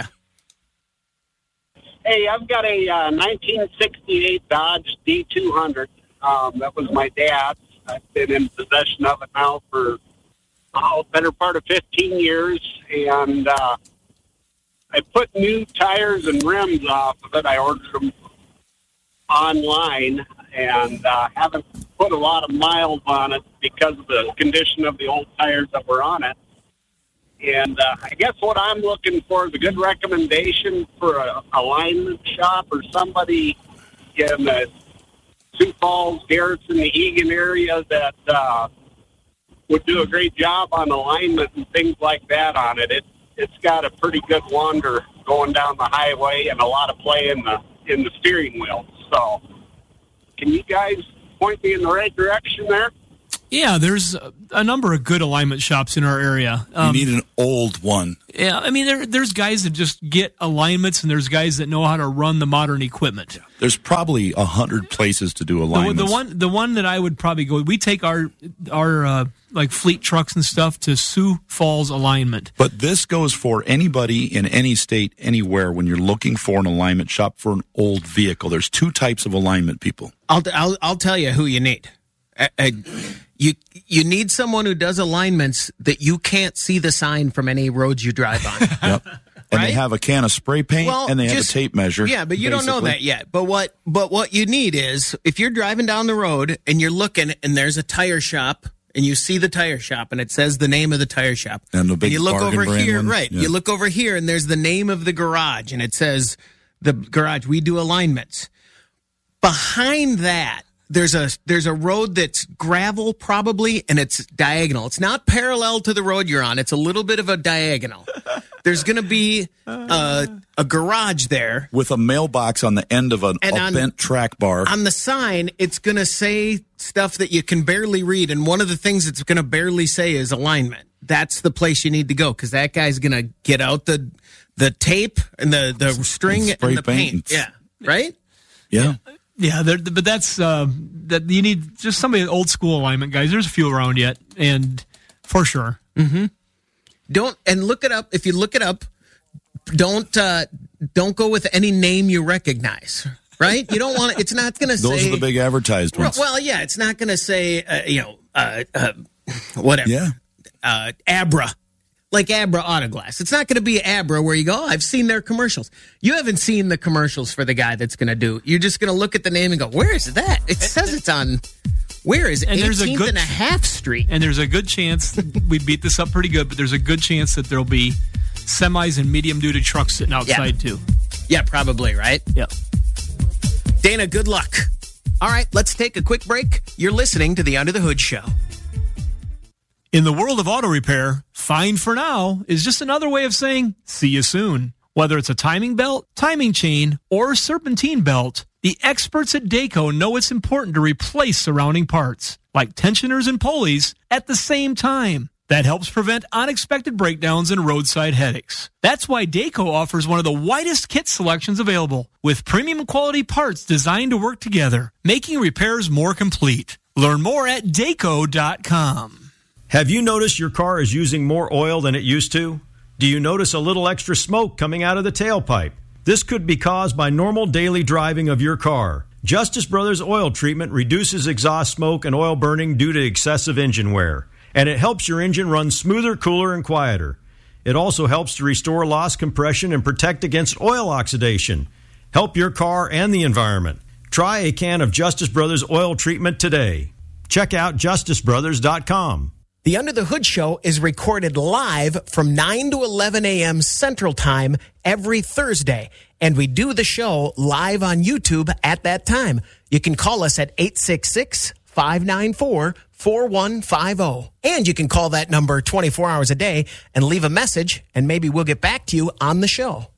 Hey, I've got a uh, nineteen sixty-eight Dodge D two hundred. Um, that was my dad's. I've been in possession of it now for oh, better part of fifteen years, and uh, I put new tires and rims off of it. I ordered them online, and uh, haven't put a lot of miles on it because of the condition of the old tires that were on it. And uh, I guess what I'm looking for is a good recommendation for a alignment shop or somebody in the Sioux Falls, Garrison, the Egan area that uh, would do a great job on alignment and things like that on it. It it's got a pretty good wander going down the highway and a lot of play in the in the steering wheel. So, can you guys point me in the right direction there? Yeah, there's a number of good alignment shops in our area. Um, you need an old one. Yeah, I mean, there, there's guys that just get alignments, and there's guys that know how to run the modern equipment. There's probably a hundred places to do alignments. The, the one, the one that I would probably go. We take our our uh, like fleet trucks and stuff to Sioux Falls Alignment. But this goes for anybody in any state, anywhere. When you're looking for an alignment shop for an old vehicle, there's two types of alignment people. I'll I'll, I'll tell you who you need. Uh, uh, You you need someone who does alignments that you can't see the sign from any roads you drive on. Yep. And Right? they have a can of spray paint, Well, and they have just- a tape measure. Yeah, but you don't know basically. that yet. But what but what you need is if you're driving down the road and you're looking and there's a tire shop and you see the tire shop and it says the name of the tire shop. And the big you look bargain over brand here, one? right. Yeah. You look over here and there's the name of the garage and it says the garage, we do alignments. Behind that, there's a there's a road that's gravel probably, and it's diagonal. It's not parallel to the road you're on. It's a little bit of a diagonal. There's going to be a, a garage there. With a mailbox on the end of an, And a on- bent track bar. On the sign, it's going to say stuff that you can barely read, and one of the things it's going to barely say is alignment. That's the place you need to go, because that guy's going to get out the the tape and the, the string and, spray the paint. paint. Yeah, right? Yeah. Yeah, there, but that's uh, that you need just somebody old school alignment guys. There's a few around yet, and for sure. Mm-hmm. Don't and look it up. If you look it up, don't uh, don't go with any name you recognize. Right? You don't want it. It's not going to say. Those are the big advertised ones. Well, yeah, it's not going to say uh, you know uh, uh, whatever. Yeah. Uh, Abra. Like Abra Autoglass. It's not going to be Abra where you go, oh, I've seen their commercials. You haven't seen the commercials for the guy that's going to do. You're just going to look at the name and go, where is that? It says it's on, where is it? And there's a eighteenth good and a half street. And there's a good chance we beat this up pretty good, but there's a good chance that there'll be semis and medium duty trucks sitting outside Yeah. too. Yeah, probably, right? Yeah. Dana, good luck. All right, let's take a quick break. You're listening to the Under the Hood Show. In the world of auto repair, fine for now is just another way of saying see you soon. Whether it's a timing belt, timing chain, or serpentine belt, the experts at Dayco know it's important to replace surrounding parts, like tensioners and pulleys, at the same time. That helps prevent unexpected breakdowns and roadside headaches. That's why Dayco offers one of the widest kit selections available, with premium quality parts designed to work together, making repairs more complete. Learn more at Dayco dot com. Have you noticed your car is using more oil than it used to? Do you notice a little extra smoke coming out of the tailpipe? This could be caused by normal daily driving of your car. Justice Brothers Oil Treatment reduces exhaust smoke and oil burning due to excessive engine wear, and it helps your engine run smoother, cooler, and quieter. It also helps to restore lost compression and protect against oil oxidation. Help your car and the environment. Try a can of Justice Brothers Oil Treatment today. Check out justice brothers dot com. The Under the Hood Show is recorded live from nine to eleven a.m. Central Time every Thursday. And we do the show live on YouTube at that time. You can call us at eight six six, five nine four, four one five zero. And you can call that number twenty-four hours a day and leave a message, and maybe we'll get back to you on the show.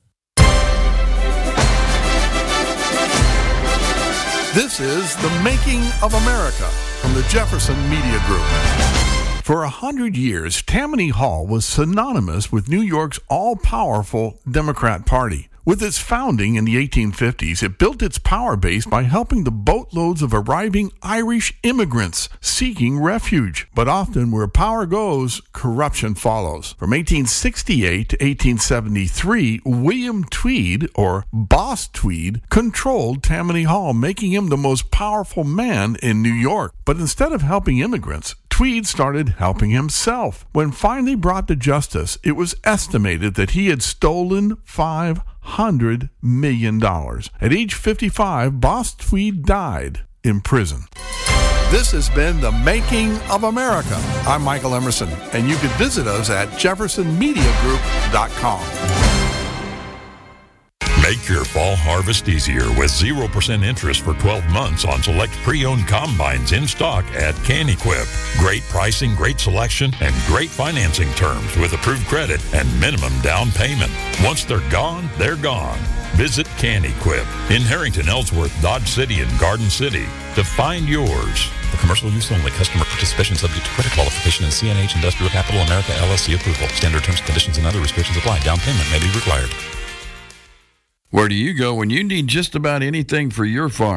This is The Making of America from the Jefferson Media Group. For a hundred years, Tammany Hall was synonymous with New York's all-powerful Democrat Party. With its founding in the eighteen fifties, it built its power base by helping the boatloads of arriving Irish immigrants seeking refuge. But often where power goes, corruption follows. From eighteen sixty-eight to eighteen seventy-three, William Tweed, or Boss Tweed, controlled Tammany Hall, making him the most powerful man in New York. But instead of helping immigrants, Tweed started helping himself. When finally brought to justice, it was estimated that he had stolen five hundred million dollars. At age fifty-five, Boss Tweed died in prison. This has been The Making of America. I'm Michael Emerson, and you can visit us at jefferson media group dot com. Make your fall harvest easier with zero percent interest for twelve months on select pre-owned combines in stock at CanEquip. Great pricing, great selection, and great financing terms with approved credit and minimum down payment. Once they're gone, they're gone. Visit CanEquip in Harrington, Ellsworth, Dodge City, and Garden City to find yours. For commercial use only. Customer participation subject to credit qualification and C N H Industrial Capital America L L C approval. Standard terms, conditions, and other restrictions apply. Down payment may be required. Where do you go when you need just about anything for your farm?